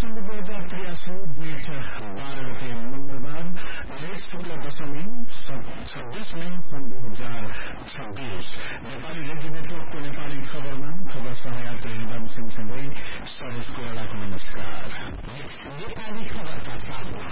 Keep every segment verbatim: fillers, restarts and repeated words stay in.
December दुई हजार त्रियासी जेठ बाह्र गते मंगलबार जेठ शुक्ल दशमी छब्बीस मई सन् दुई हजार छब्बीस नेपाली रेडियो नेटवर्कको नेपाली खबरमा खबर सहायक हिदाम सिंहसँगै सरोज कोइरालाको नमस्कार। नेपाली खबरका साथमा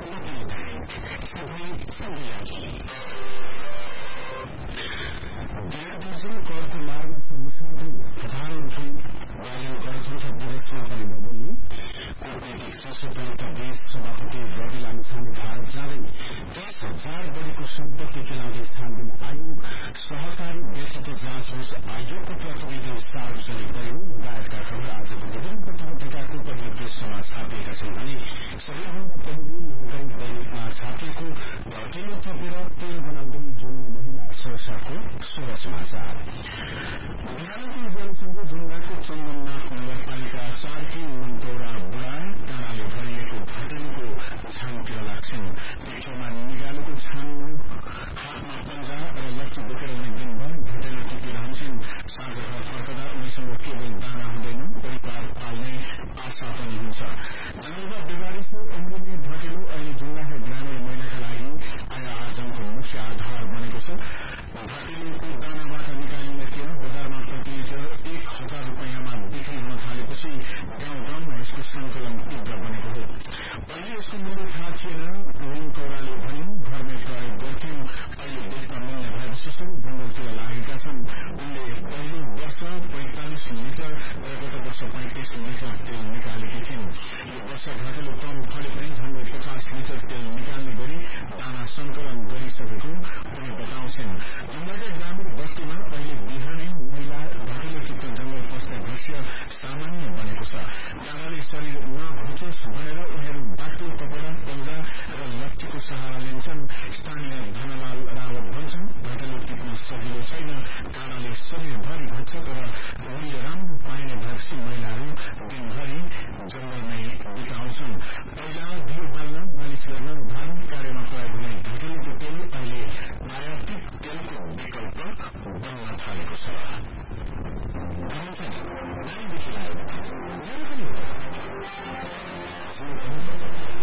डेढ दर्जन करको मार्ग समस्याहरू प्रधानमन्त्री बालन गणतन्त्र दिवसमा पनि बदलिए। कूटनैतिक शीर्षपलित देश सभापति रवि लामिछाने भारत जाँदै तेइस हजार बढीको सम्पत्ति केलाउँदै छानबिन आयोग, सहकारी व्यक्तित्व जाँच होस् आयोगको प्रतिवेदन सार्वजनिक गरिनु लगायतका खबर आजको विभिन्न पत्रिकाको पहिलो पृष्ठमा छापिएका छन् भने सबैभन्दा पहिले नागरिक दैनिकमा छापिएको घटेलो थपेर तेल बनाउँदै जुम्ला महिला सुरक्षाको शुभ समाचार। बिहानको उज्यालोसँगै जुम्लाको चन्दननाथ नगरपालिका चारकी मन्तौरा बुढा काँडाले भरिएको घटेलोको छानतिर लाग्छन्। पेटोमा निगालेको छानमा हातमा पन्जा र लक्ष्य बोकेर उनी दिनभर घटेलो टिपिरहन्छन्। साँझ घर फर्कदा उनीसँग केवल दाना हुँदैन, परिवार पाल्ने आशा पनि हुन्छ। जंगलमा बेवारिसले उम्रिने घटेलो अहिले जुम्लाका ग्रामीण महिलाका लागि आय आर्जनको मुख्य आधार बनेको छ। घटेलोको दानाबाट निकालिने तेल बजारमा प्रति लिटर एक हजार रूपियाँमा बिक्री हुन थालेपछि गाउँ गाउँमा यसको संकलन तीव्र बनेको हो। पहिले यसको मूल्य थाहा थिएन। मन्तौराले भनिन्, घरमै प्रयोग गर्थ्यौं, अहिले बेच्न मिल्ने भएपछि जंगलतिर लागेका छन्। उनले पहिलो वर्ष पैंतालिस लिटर र गत वर्ष पैंतिस लिटर तेल निकालेकी थिइन्। यो वर्ष घटेलो कम फले पनि झण्डै पचास लिटर तेल निकाल्ने गरी दाना संकलन गरिसकेको उनी बताउँछन्। जुम्लाका ग्रामीण बस्तीमा अहिले बिहानै महिला घटेलो टिप्न जंगल पस्ने दृश्य सामान्य बनेको छ। काँडाले शरीर नघुचोस् भनेर उनीहरू बाटो कपडा पन्जा र लट्ठीको सहारा लिन्छन्। स्थानीय धनलाल रावत भन्छन्, घटेलो टिप्न सजिलो छैन, काँडाले शरीरभरि घट्छ, तर मूल्य राम्रो पाइने भएपछि महिलाहरू दिनभरि जंगलमै बिताउँछन्। पहिला दियो बाल्न, मालिस गर्न, धार्मिक कार्यमा प्रयोग हुने घटेलोको तेल अहिले आयातित तेलको विकल्प बन्न थालेको छ।